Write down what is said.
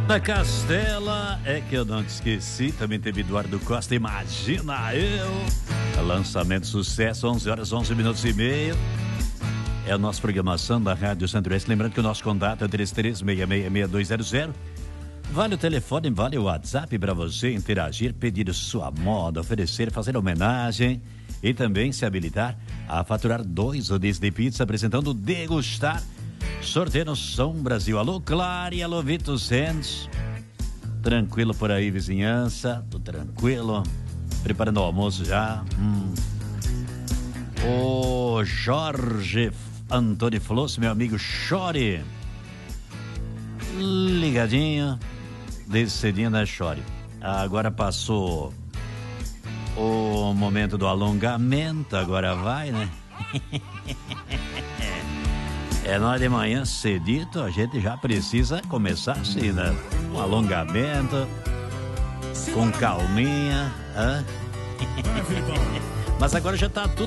Da Castela, é que eu não te esqueci. Também teve Eduardo Costa, Imagina Eu. Lançamento sucesso, 11 horas, 11 minutos e meio. É a nossa programação da Rádio Centro-Oeste. Lembrando que o nosso contato é 33666200. Vale o telefone, vale o WhatsApp para você interagir, pedir sua moda, oferecer, fazer homenagem e também se habilitar a faturar 2 rodízios de pizza, apresentando Degustar. Sorteio no Som Brasil. Alô, Clary, alô, Vitor Santos. Tranquilo por aí, vizinhança? Tudo tranquilo? Preparando o almoço já? O Jorge Antônio Flosso, meu amigo Chore. Ligadinho. Desde cedinho, né, Chore? Agora passou o momento do alongamento, agora vai, né? É nós de manhã cedito, a gente já precisa começar assim, né? Um alongamento, com calminha. Mas agora já tá tudo